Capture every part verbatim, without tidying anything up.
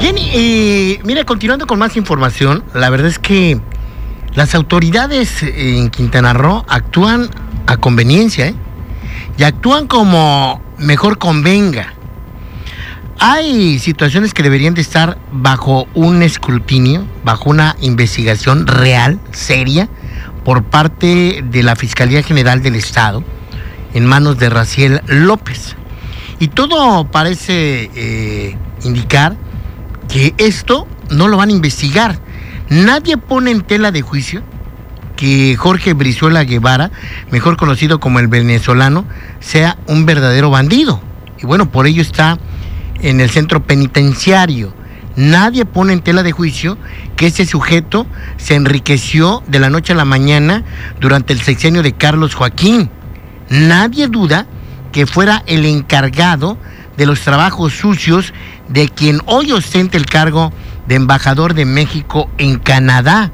Bien, eh, mira, continuando con más información, la verdad es que las autoridades en Quintana Roo actúan a conveniencia, ¿eh? Y actúan como mejor convenga. Hay situaciones que deberían de estar bajo un escrutinio, bajo una investigación real, seria, por parte de la Fiscalía General del Estado, en manos de Raciel López. Y todo parece eh, indicar que esto no lo van a investigar. Nadie pone en tela de juicio que Jorge Brizuela Guevara, mejor conocido como el venezolano, sea un verdadero bandido. Y bueno, por ello está en el centro penitenciario. Nadie pone en tela de juicio que ese sujeto se enriqueció de la noche a la mañana durante el sexenio de Carlos Joaquín. Nadie duda que fuera el encargado de los trabajos sucios de quien hoy ostenta el cargo de embajador de México en Canadá.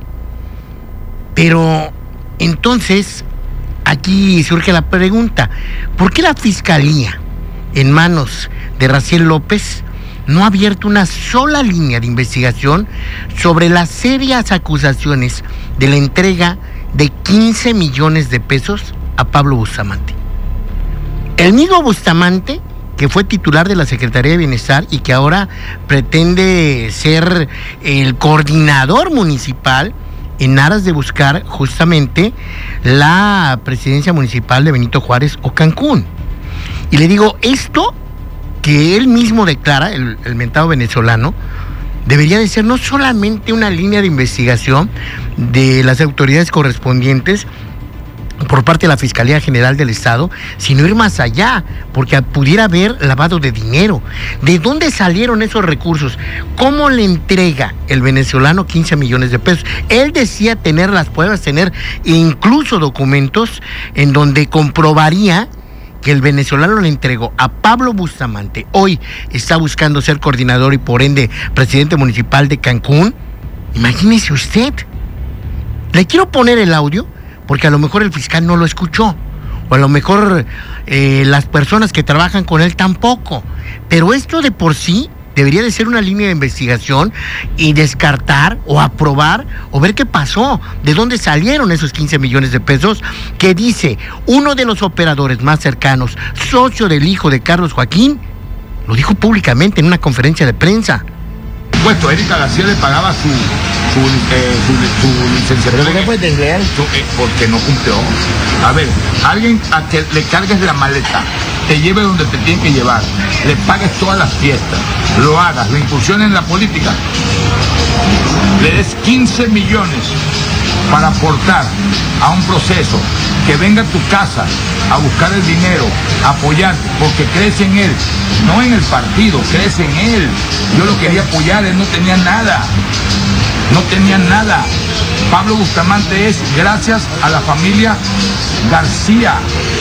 Pero entonces, aquí surge la pregunta, ¿por qué la Fiscalía, en manos de Raciel López, no ha abierto una sola línea de investigación sobre las serias acusaciones de la entrega de quince millones de pesos a Pablo Bustamante? El mismo Bustamante, que fue titular de la Secretaría de Bienestar y que ahora pretende ser el coordinador municipal en aras de buscar justamente la presidencia municipal de Benito Juárez o Cancún. Y le digo, esto que él mismo declara, el, el mentado venezolano, debería de ser no solamente una línea de investigación de las autoridades correspondientes por parte de la Fiscalía General del Estado, sino ir más allá, porque pudiera haber lavado de dinero. ¿De dónde salieron esos recursos? ¿Cómo le entrega el venezolano quince millones de pesos? Él decía tener las pruebas, tener incluso documentos en donde comprobaría que el venezolano le entregó a Pablo Bustamante. Hoy está buscando ser coordinador y por ende presidente municipal de Cancún. Imagínese usted. Le quiero poner el audio porque a lo mejor el fiscal no lo escuchó, o a lo mejor eh, las personas que trabajan con él tampoco. Pero esto de por sí debería de ser una línea de investigación y descartar o aprobar o ver qué pasó, de dónde salieron esos quince millones de pesos que dice uno de los operadores más cercanos, socio del hijo de Carlos Joaquín, lo dijo públicamente en una conferencia de prensa. Puesto, Erika García le pagaba su, su, eh, su, su licenciatura. ¿Pero qué puedes desleal? Eh, porque no cumplió. A ver, alguien a que le cargues la maleta, te lleve donde te tiene que llevar, le pagues todas las fiestas, lo hagas, lo incursiones en la política, le des quince millones para aportar a un proceso, que venga a tu casa a buscar el dinero, apoyarte, porque crees en él, no en el partido, crees en él. Yo lo quería apoyar, él no tenía nada, no tenía nada. Pablo Bustamante es gracias a la familia García.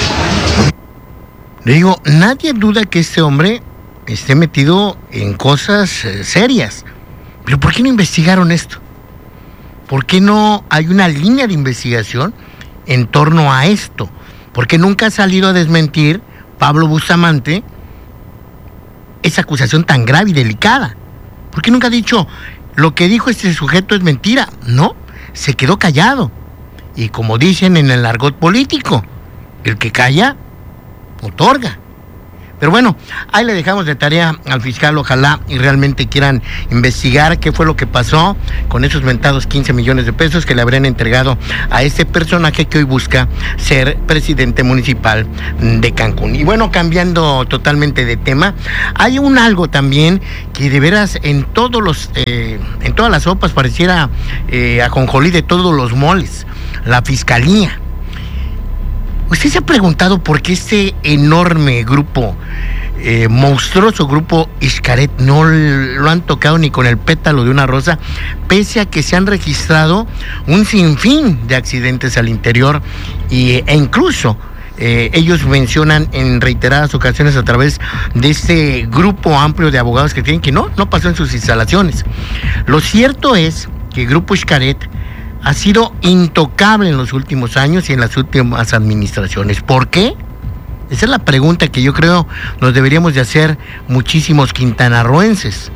Le digo, nadie duda que este hombre esté metido en cosas eh, serias, pero ¿por qué no investigaron esto? ¿Por qué no hay una línea de investigación en torno a esto? ¿Por qué nunca ha salido a desmentir Pablo Bustamante esa acusación tan grave y delicada? ¿Por qué nunca ha dicho lo que dijo este sujeto es mentira? No, se quedó callado. Y como dicen en el argot político, el que calla, otorga. Pero bueno, ahí le dejamos de tarea al fiscal, ojalá y realmente quieran investigar qué fue lo que pasó con esos mentados quince millones de pesos que le habrían entregado a este personaje que hoy busca ser presidente municipal de Cancún. Y bueno, cambiando totalmente de tema, hay un algo también que de veras en todos los, eh, en todas las sopas pareciera eh, ajonjolí de todos los moles, la fiscalía. ¿Usted se ha preguntado por qué este enorme grupo, eh, monstruoso grupo Xcaret, no lo han tocado ni con el pétalo de una rosa, pese a que se han registrado un sinfín de accidentes al interior y, e incluso eh, ellos mencionan en reiteradas ocasiones a través de este grupo amplio de abogados que tienen que no, no pasó en sus instalaciones? Lo cierto es que el grupo Xcaret ha sido intocable en los últimos años y en las últimas administraciones. ¿Por qué? Esa es la pregunta que yo creo nos deberíamos de hacer muchísimos quintanarroenses.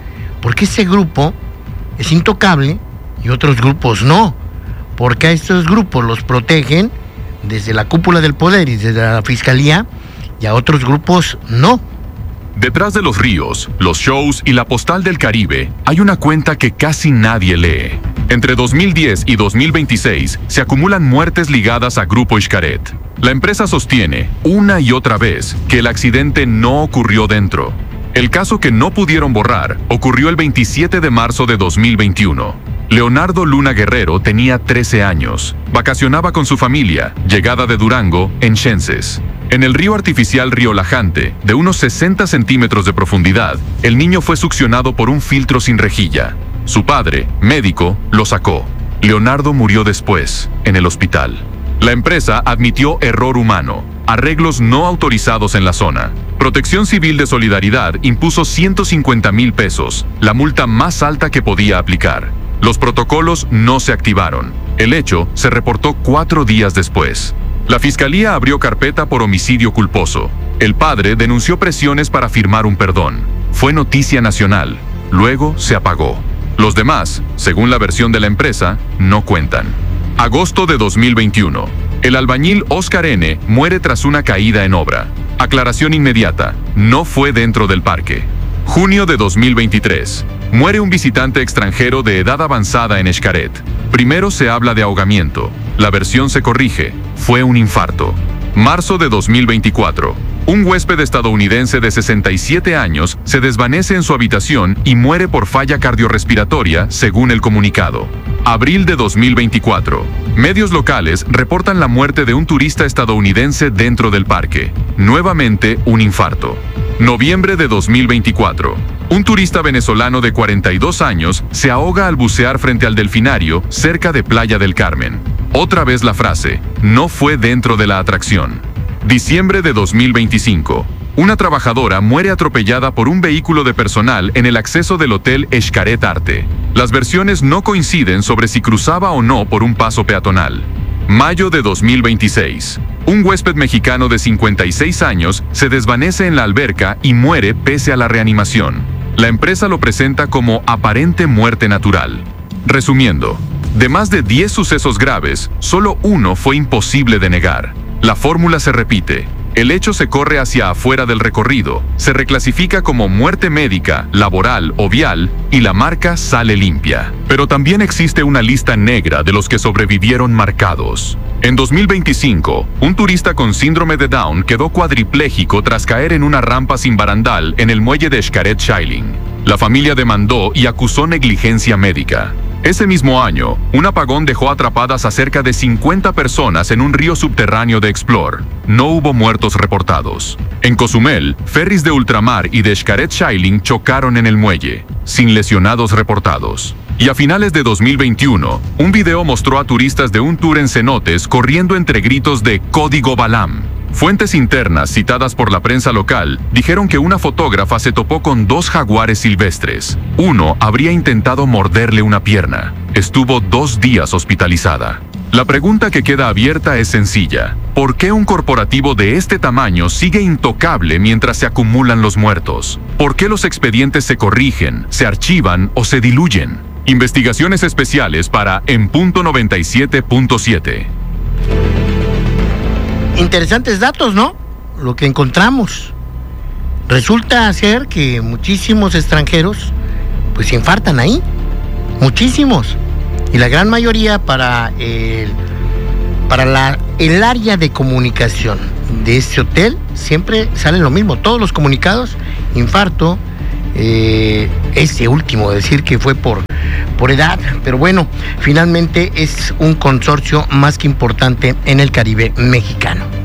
porque ese grupo es intocable y otros grupos no, porque a estos grupos los protegen desde la cúpula del poder y desde la fiscalía, y a otros grupos no. Detrás de los ríos, los shows y la postal del Caribe, hay una cuenta que casi nadie lee. Entre dos mil diez y dos mil veintiséis se acumulan muertes ligadas a Grupo Xcaret. La empresa sostiene, una y otra vez, que el accidente no ocurrió dentro. El caso que no pudieron borrar ocurrió el veintisiete de marzo de dos mil veintiuno. Leonardo Luna Guerrero tenía trece años. Vacacionaba con su familia, llegada de Durango, en Xences. En el río artificial Río Lajante, de unos sesenta centímetros de profundidad, el niño fue succionado por un filtro sin rejilla. Su padre, médico, lo sacó. Leonardo murió después, en el hospital. La empresa admitió error humano, arreglos no autorizados en la zona. Protección Civil de Solidaridad impuso ciento cincuenta mil pesos, la multa más alta que podía aplicar. Los protocolos no se activaron. El hecho se reportó cuatro días después. La fiscalía abrió carpeta por homicidio culposo. El padre denunció presiones para firmar un perdón. Fue noticia nacional. Luego se apagó. Los demás, según la versión de la empresa, no cuentan. Agosto de dos mil veintiuno. El albañil Oscar N. muere tras una caída en obra. Aclaración inmediata. No fue dentro del parque. Junio de dos mil veintitrés. Muere un visitante extranjero de edad avanzada en Xcaret. Primero se habla de ahogamiento. La versión se corrige. Fue un infarto. Marzo de dos mil veinticuatro. Un huésped estadounidense de sesenta y siete años se desvanece en su habitación y muere por falla cardiorrespiratoria, según el comunicado. Abril de dos mil veinticuatro. Medios locales reportan la muerte de un turista estadounidense dentro del parque. Nuevamente un infarto. Noviembre de dos mil veinticuatro. Un turista venezolano de cuarenta y dos años se ahoga al bucear frente al delfinario cerca de Playa del Carmen. Otra vez la frase, no fue dentro de la atracción. Diciembre de dos mil veinticinco. Una trabajadora muere atropellada por un vehículo de personal en el acceso del hotel Xcaret Arte. Las versiones no coinciden sobre si cruzaba o no por un paso peatonal. Mayo de dos mil veintiséis. Un huésped mexicano de cincuenta y seis años se desvanece en la alberca y muere pese a la reanimación. La empresa lo presenta como aparente muerte natural. Resumiendo, de más de diez sucesos graves, solo uno fue imposible de negar. La fórmula se repite. El hecho se corre hacia afuera del recorrido, se reclasifica como muerte médica, laboral o vial, y la marca sale limpia. Pero también existe una lista negra de los que sobrevivieron marcados. En dos mil veinticinco, un turista con síndrome de Down quedó cuadripléjico tras caer en una rampa sin barandal en el muelle de Xcaret Shailing. La familia demandó y acusó negligencia médica. Ese mismo año, un apagón dejó atrapadas a cerca de cincuenta personas en un río subterráneo de Explore. No hubo muertos reportados. En Cozumel, ferries de ultramar y de Xcaret Shailing chocaron en el muelle, sin lesionados reportados. Y a finales de dos mil veintiuno, un video mostró a turistas de un tour en cenotes corriendo entre gritos de Código Balam. Fuentes internas citadas por la prensa local dijeron que una fotógrafa se topó con dos jaguares silvestres. Uno habría intentado morderle una pierna. Estuvo dos días hospitalizada. La pregunta que queda abierta es sencilla. ¿Por qué un corporativo de este tamaño sigue intocable mientras se acumulan los muertos? ¿Por qué los expedientes se corrigen, se archivan o se diluyen? Investigaciones especiales para En Punto noventa y siete punto siete. Interesantes datos, ¿no? Lo que encontramos. Resulta ser que muchísimos extranjeros pues se infartan ahí. Muchísimos. Y la gran mayoría para el, para la, el área de comunicación de este hotel siempre sale lo mismo. Todos los comunicados, infarto. Eh, este último, decir que fue por, por edad, pero bueno, finalmente es un consorcio más que importante en el Caribe mexicano.